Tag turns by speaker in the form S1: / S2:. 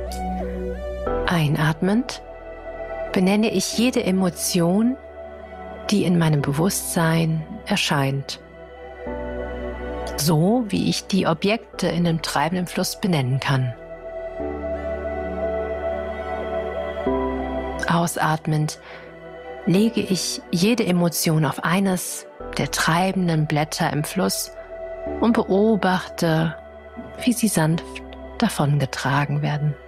S1: Einatmend benenne ich jede Emotion, die in meinem Bewusstsein erscheint, so wie ich die Objekte in dem treibenden Fluss benennen kann. Ausatmend lege ich jede Emotion auf eines der treibenden Blätter im Fluss und beobachte, wie sie sanft davongetragen werden.